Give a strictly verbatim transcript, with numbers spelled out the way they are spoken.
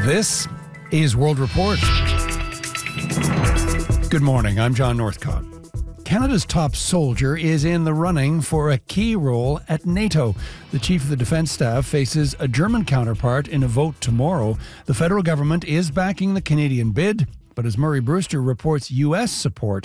This is World Report. Good morning, I'm John Northcott. Canada's top soldier is in the running for a key role at NATO. The Chief of the Defence Staff faces a German counterpart in a vote tomorrow. The federal government is backing the Canadian bid, but as Murray Brewster reports, U S support